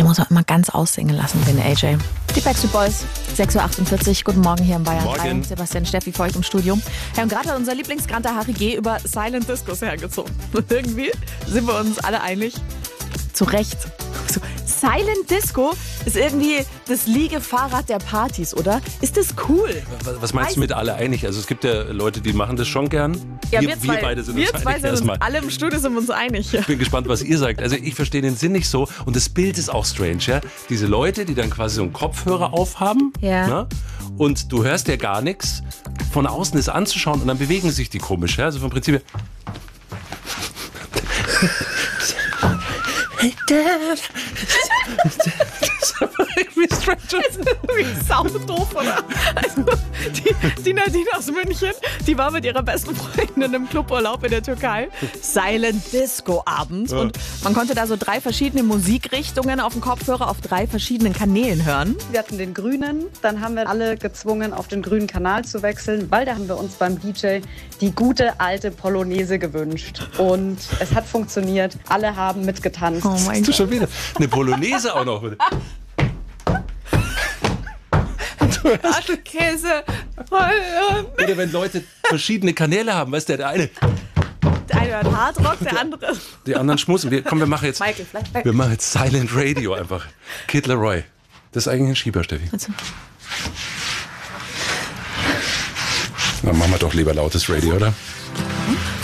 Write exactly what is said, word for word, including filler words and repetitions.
muss man immer ganz aussingen lassen, den A J. Die Backstreet Boys, sechs Uhr achtundvierzig. Guten Morgen hier im Bayern drei. Sebastian Steffi für euch im Studio. Ja, und gerade hat unser Lieblingsgranter Harry G. über Silent Discos hergezogen. Und irgendwie sind wir uns alle einig, zu Recht. So, Silent Disco ist irgendwie das Liegefahrrad der Partys, oder? Ist das cool? Was meinst du mit alle einig? Also es gibt ja Leute, die machen das schon gern. Ja, wir, wir, zwei, wir beide sind wir uns zwei einig sind erstmal. uns, alle im Studio sind uns einig. Ich bin gespannt, was ihr sagt. Also ich verstehe den Sinn nicht so und das Bild ist auch strange. Ja? Diese Leute, die dann quasi so einen Kopfhörer aufhaben, ja. ne? Und du hörst ja gar nichts. Von außen ist anzuschauen und dann bewegen sich die komisch. Ja? Also vom Prinzip her. Hey Dad! Das ist aber irgendwie strange. Das ist irgendwie saudoof, oder? Also, die, die Nadine aus München, die war mit ihrer besten Freundin im Cluburlaub in der Türkei. Silent Disco Abend. Ja. Und man konnte da so drei verschiedene Musikrichtungen auf dem Kopfhörer auf drei verschiedenen Kanälen hören. Wir hatten den grünen, dann haben wir alle gezwungen, auf den grünen Kanal zu wechseln, weil da haben wir uns beim D J die gute alte Polonaise gewünscht. Und es hat funktioniert. Alle haben mitgetanzt. Oh mein Du Gott. schon wieder. Eine Polonaise auch noch. Käse. Oder wenn Leute verschiedene Kanäle haben, weißt du, der eine, Der eine hört Hardrock, der andere. die anderen schmusen. Wir, komm, wir machen jetzt, Michael, vielleicht. wir machen jetzt Silent Radio einfach. Kid Laroi. Das ist eigentlich ein Schieber, Steffi. Also. Dann machen wir doch lieber lautes Radio, oder?